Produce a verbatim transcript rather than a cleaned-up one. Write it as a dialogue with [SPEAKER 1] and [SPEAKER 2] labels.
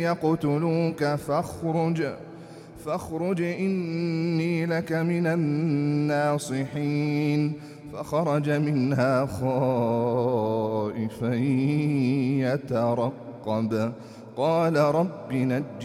[SPEAKER 1] يقتلوك فاخرج فاخرج إني لك من الناصحين. فخرج منها خائفا يترقب قال رب نجني